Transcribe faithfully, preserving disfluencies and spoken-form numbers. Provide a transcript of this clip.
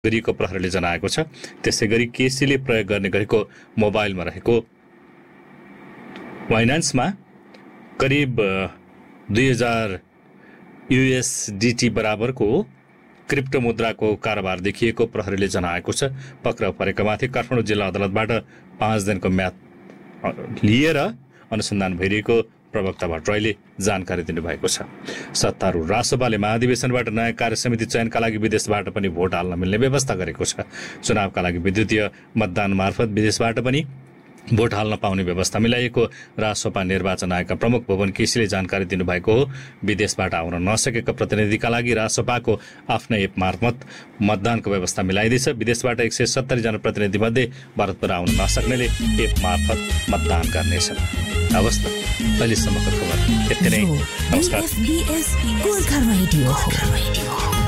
गरिएको प्रहरीले जनाएको छ। त्यसै गरी केसीले प्रयोग गर्ने गरेको मोबाइलमा रहेको फाइनान्समा करिब दुई हजार युएसडीटी बराबरको क्रिप्टो मुद्राको कारोबार देखिएको प्रहरीले जनाएको छ। पक्राउ परेकामाथि काठमाडौँ जिल्ला अदालतबाट पाँच दिनको म्याद लिएर अनुसन्धान भइरहेको प्रवक्ता भट्टराईले जानकारी दिनुभएको छ। सत्तारूढ रासपाले महाधिवेशनबाट नयाँ कार्यसमिति चयनका लागि विदेशबाट पनि भोट हाल्न मिल्ने व्यवस्था गरेको छ। चुनावका लागि विद्युतीय मतदान मार्फत विदेशबाट पनि भोट हाल्न पाउने व्यवस्था मिलाइएको रासपा निर्वाचन आयोगका प्रमुख भुवन केसीले जानकारी दिनुभएको हो। विदेशबाट आउन नसकेका प्रतिनिधिका लागि रासपाको आफ्नै एप मार्फत मतदानको व्यवस्था मिलाइँदैछ। विदेशबाट एक सय सत्तरी जना प्रतिनिधि मध्ये भारतबाट आउन नसक्नेले एप मार्फत मतदान गर्नेछन्। अवस्था अहिलेसम्मको खबर यति नै। नमस्कार।